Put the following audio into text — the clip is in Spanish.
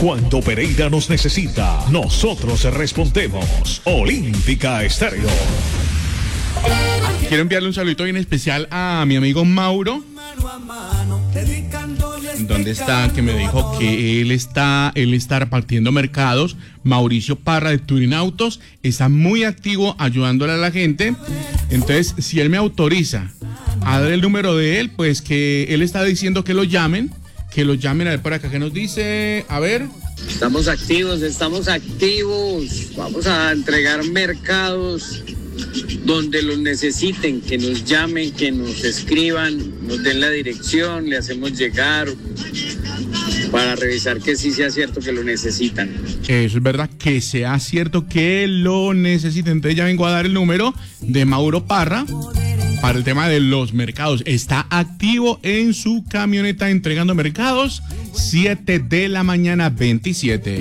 Cuando Pereira nos necesita, nosotros respondemos. Olímpica Estéreo. Quiero enviarle un saludito bien especial a mi amigo Mauro. ¿Dónde está? Que me dijo que él está repartiendo mercados. Mauricio Parra de Turing Autos está muy activo ayudándole a la gente. Entonces, si él me autoriza a dar el número de él, pues que él está diciendo que lo llamen. A ver por acá, ¿qué nos dice? A ver. Estamos activos. Vamos a entregar mercados donde los necesiten, que nos llamen, que nos escriban, nos den la dirección, le hacemos llegar para revisar que sí sea cierto que lo necesitan. Eso es verdad, que sea cierto que lo necesiten. Entonces ya vengo a dar el número de Mauro Parra para el tema de los mercados. Está activo en su camioneta entregando mercados, 7 de la mañana 27.